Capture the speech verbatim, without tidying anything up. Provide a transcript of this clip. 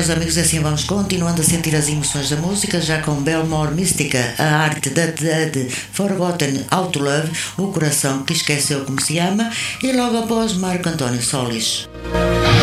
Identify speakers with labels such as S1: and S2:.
S1: meus amigos, assim vamos continuando a sentir as emoções da música, já com Belmore Mística, a arte da Dead, Forgotten How to Love, o coração que esqueceu como se ama, e logo após Marco António Solis.